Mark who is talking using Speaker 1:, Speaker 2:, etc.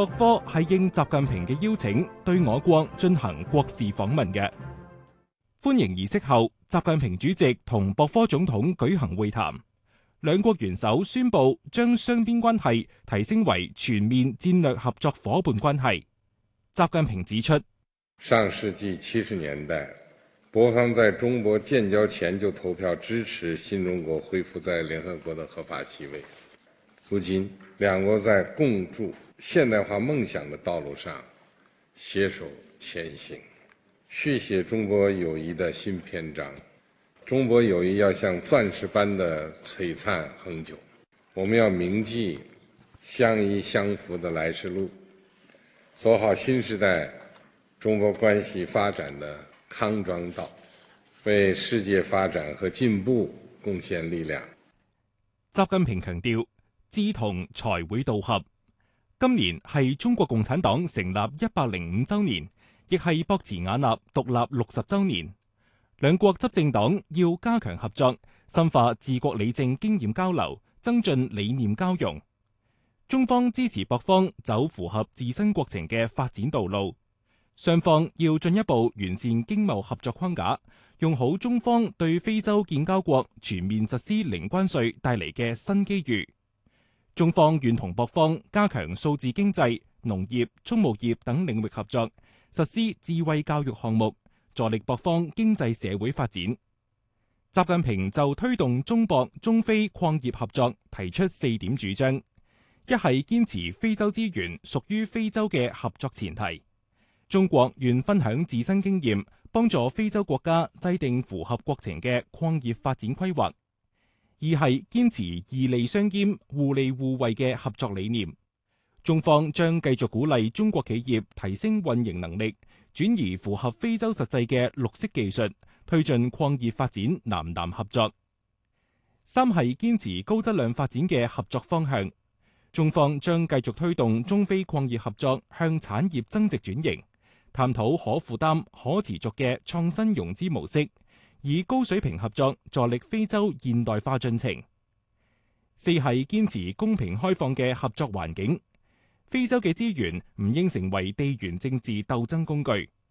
Speaker 1: 博科係應習近平嘅邀請，對我國進行國事訪問嘅。歡迎儀式後，習近平主席同博科總統舉行會談，兩國元首宣布將雙邊關係提升為全面戰略合作夥伴關係。習近平指出，
Speaker 2: 上世紀70年代，博方在中博建交前就投票支持新中國恢復在聯合國的合法席位。如今，兩國在共築現代化夢想的道路上攜手前行，續寫中博友誼的新篇章。中博友誼要像鑽石般的璀璨恆久，我們要銘記相依相扶的來時路，走好新時代中博關係發展的康莊道，為世界發展和進步貢獻力量。
Speaker 1: 習近平強調，志同才會道合。今年係中國共產黨成立105週年，亦係博茨瓦納獨立60週年。兩國執政黨要加強合作，深化治國理政經驗交流，增進理念交融。中方支持博方走符合自身國情嘅發展道路，雙方要進一步完善經貿合作框架，用好中方對非洲建交國全面實施零關稅帶嚟嘅新機遇。中方願同博方加強數字經濟、農業、畜牧業等領域合作，實施智慧教育項目，助力博方經濟社會發展。習近平就推動中博中非礦業合作提出4點主張：一係堅持非洲資源屬於非洲嘅合作前提，中國願分享自身經驗，幫助非洲國家制定符合國情嘅礦業發展規劃；二係堅持義利相兼、互利互惠嘅合作理念。中方將繼續鼓勵中國企業提升運營能力，轉移符合非洲實際嘅綠色技術，推進礦業發展南南合作。三係堅持高質量發展嘅合作方向。中方將繼續推動中非礦業合作向產業增值轉型，探討可負擔、可持續嘅創新融資模式，以高水平合作助力非洲現代化進程。四係堅持公平開放嘅合作環境。非洲嘅資源唔應成為地緣政治鬥爭工具，